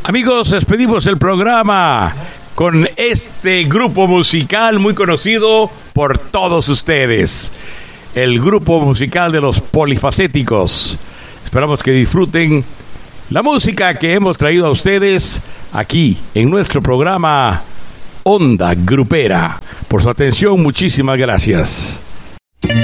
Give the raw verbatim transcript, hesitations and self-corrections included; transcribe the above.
Amigos, despedimos el programa con este grupo musical muy conocido por todos ustedes. El grupo musical de los Polifacéticos. Esperamos que disfruten la música que hemos traído a ustedes aquí en nuestro programa Onda Grupera. Por su atención, muchísimas gracias.